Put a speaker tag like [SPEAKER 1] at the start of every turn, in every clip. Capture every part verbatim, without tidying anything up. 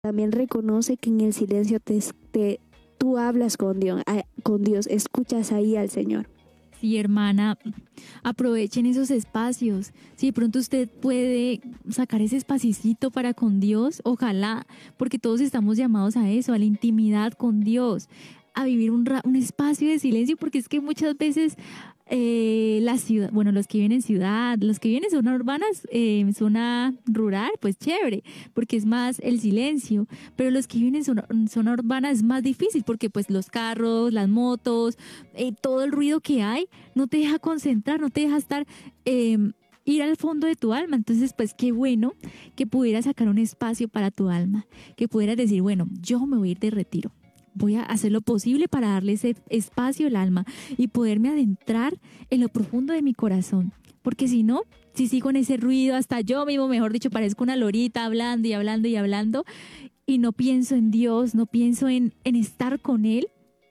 [SPEAKER 1] también reconoce que en el silencio te, te, tú hablas con Dios, con Dios, escuchas ahí al Señor.
[SPEAKER 2] Sí, hermana, aprovechen esos espacios. Si de pronto usted puede sacar ese espacito para con Dios, ojalá, porque todos estamos llamados a eso, a la intimidad con Dios, a vivir un, ra- un espacio de silencio, porque es que muchas veces eh, la ciudad, bueno, los que viven en ciudad, los que viven en zona urbanas, eh, en zona rural, pues chévere, porque es más el silencio, pero los que viven en zona, en zona urbana es más difícil, porque pues los carros, las motos, eh, todo el ruido que hay, no te deja concentrar, no te deja estar... Eh, ir al fondo de tu alma. Entonces, pues qué bueno que pudieras sacar un espacio para tu alma, que pudieras decir, bueno, yo me voy a ir de retiro. Voy a hacer lo posible para darle ese espacio al alma y poderme adentrar en lo profundo de mi corazón. Porque si no, si sigo en ese ruido, hasta yo mismo, mejor dicho, parezco una lorita hablando y hablando y hablando y no pienso en Dios, no pienso en, en estar con Él,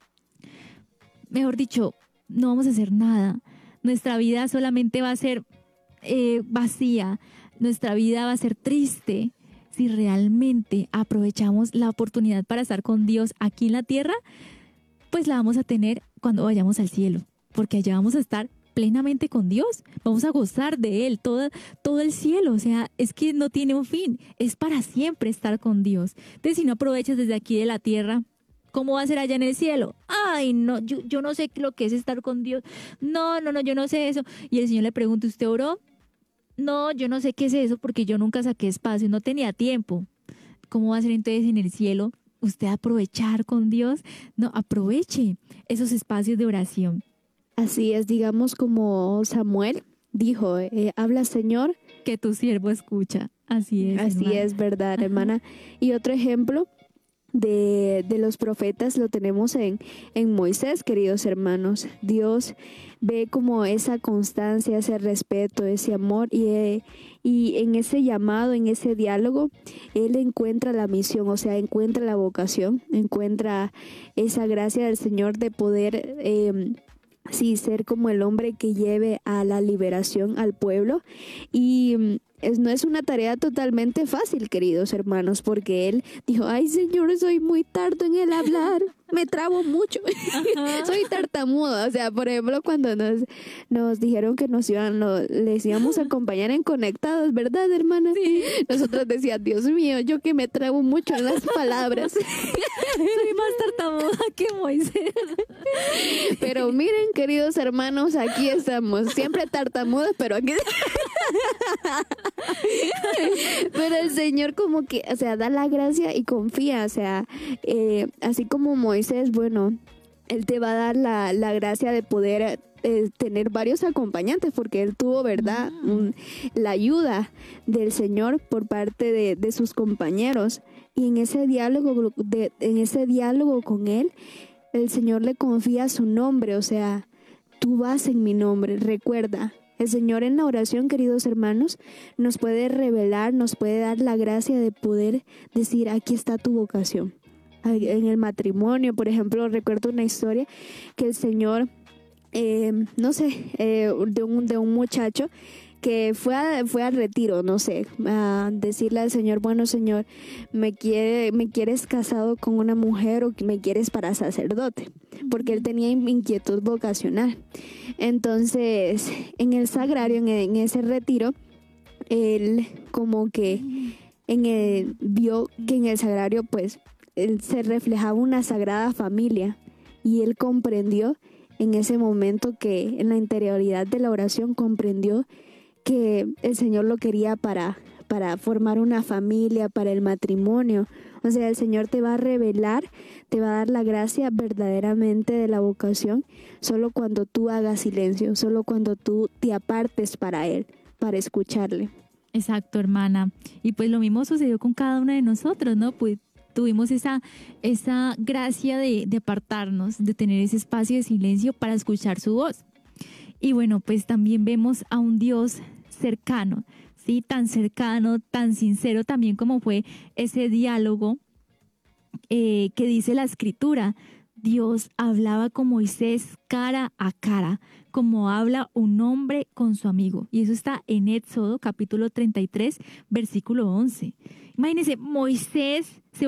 [SPEAKER 2] mejor dicho, no vamos a hacer nada. Nuestra vida solamente va a ser eh, vacía, nuestra vida va a ser triste. Si realmente aprovechamos la oportunidad para estar con Dios aquí en la tierra, pues la vamos a tener cuando vayamos al cielo, porque allá vamos a estar plenamente con Dios, vamos a gozar de Él, todo, todo el cielo, o sea, es que no tiene un fin, es para siempre estar con Dios. Entonces, si no aprovechas desde aquí de la tierra, ¿cómo va a ser allá en el cielo? Ay, no, yo, yo no sé lo que es estar con Dios, no, no, no, yo no sé eso. Y el Señor le pregunta, ¿usted oró? No, yo no sé qué es eso porque yo nunca saqué espacio, no tenía tiempo. ¿Cómo va a ser entonces en el cielo? ¿Usted aprovechar con Dios? No, aproveche esos espacios de oración.
[SPEAKER 1] Así es, digamos como Samuel dijo, eh, habla Señor.
[SPEAKER 2] Que tu siervo escucha. Así es,
[SPEAKER 1] Así
[SPEAKER 2] hermana.
[SPEAKER 1] es, verdad,
[SPEAKER 2] Ajá.
[SPEAKER 1] hermana. Y otro ejemplo de, de los profetas lo tenemos en, en Moisés, queridos hermanos. Dios ve como esa constancia, ese respeto, ese amor y, eh, y en ese llamado, en ese diálogo, Él encuentra la misión, o sea, encuentra la vocación, encuentra esa gracia del Señor de poder... Eh, Sí, ser como el hombre que lleve a la liberación al pueblo. Y mm, es, no es una tarea totalmente fácil, queridos hermanos, porque él dijo, ay Señor, soy muy tardo en el hablar, me trabo mucho, soy tartamudo. O sea, por ejemplo, cuando nos, nos dijeron que nos iban, no, les íbamos a acompañar en Conectados, ¿verdad, hermana?
[SPEAKER 2] Sí.
[SPEAKER 1] Nosotros decíamos, Dios mío, yo que me trabo mucho en las palabras.
[SPEAKER 2] Soy más tartamuda que Moisés.
[SPEAKER 1] Pero miren, queridos hermanos, aquí estamos, siempre tartamudos, pero aquí... Pero el Señor como que, o sea, da la gracia y confía, o sea, eh, así como Moisés, bueno, Él te va a dar la, la gracia de poder eh, tener varios acompañantes, porque Él tuvo, ¿verdad?,
[SPEAKER 2] Mm.
[SPEAKER 1] Un- la ayuda del Señor por parte de, de sus compañeros. Y en ese diálogo, de, en ese diálogo con Él, el Señor le confía su nombre, o sea, tú vas en mi nombre, recuerda. El Señor en la oración, queridos hermanos, nos puede revelar, nos puede dar la gracia de poder decir, aquí está tu vocación. En el matrimonio, por ejemplo, recuerdo una historia que el Señor, eh, no sé, eh, de, un, de un muchacho que fue, a, fue al retiro, no sé, a decirle al Señor, bueno Señor, me, quiere, me quieres casado con una mujer o me quieres para sacerdote, porque él tenía inquietud vocacional. Entonces, en el sagrario, en, en ese retiro, él como que en el, vio que en el sagrario pues él se reflejaba una sagrada familia y él comprendió en ese momento que en la interioridad de la oración comprendió que el Señor lo quería para, para formar una familia, para el matrimonio. O sea, el Señor te va a revelar, te va a dar la gracia verdaderamente de la vocación solo cuando tú hagas silencio, solo cuando tú te apartes para Él, para escucharle.
[SPEAKER 2] Exacto, hermana. Y pues lo mismo sucedió con cada uno de nosotros, ¿no? Pues tuvimos esa, esa gracia de, de apartarnos, de tener ese espacio de silencio para escuchar su voz. Y bueno, pues también vemos a un Dios cercano, ¿sí? Tan cercano, tan sincero también como fue ese diálogo eh, que dice la Escritura. Dios hablaba con Moisés cara a cara, como habla un hombre con su amigo. Y eso está en Éxodo capítulo treinta y tres, versículo once. Imagínense, Moisés